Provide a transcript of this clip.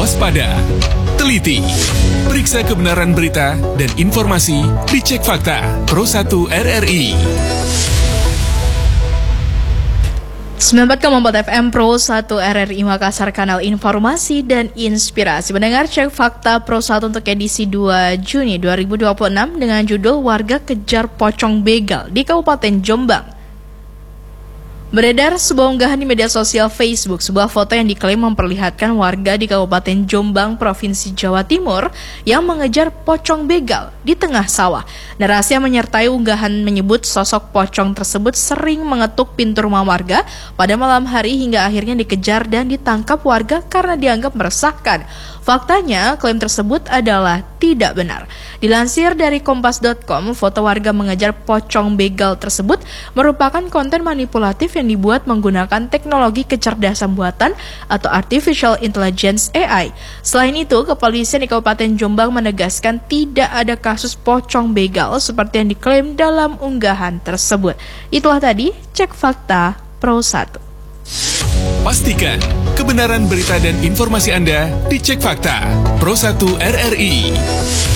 waspada, teliti, periksa kebenaran berita dan informasi di Cek Fakta Pro 1 RRI. 94,4 FM Pro 1 RRI Makassar, kanal informasi dan inspirasi. Mendengar Cek Fakta Pro 1 untuk edisi 2 Juni 2026 dengan judul Warga Kejar Pocong Begal di Kabupaten Jombang. Beredar sebuah unggahan di media sosial Facebook, sebuah foto yang diklaim memperlihatkan warga di Kabupaten Jombang, Provinsi Jawa Timur yang mengejar pocong begal di tengah sawah. Narasi yang menyertai unggahan menyebut sosok pocong tersebut sering mengetuk pintu rumah warga pada malam hari hingga akhirnya dikejar dan ditangkap warga karena dianggap meresahkan. Faktanya, klaim tersebut adalah tidak benar. Dilansir dari kompas.com, foto warga mengejar pocong begal tersebut merupakan konten manipulatif yang dibuat menggunakan teknologi kecerdasan buatan atau Artificial Intelligence AI. Selain itu, kepolisian di Kabupaten Jombang menegaskan tidak ada kasus pocong begal seperti yang diklaim dalam unggahan tersebut. Itulah tadi Cek Fakta Pro 1. Pastikan kebenaran berita dan informasi Anda di Cek Fakta Pro 1 RRI.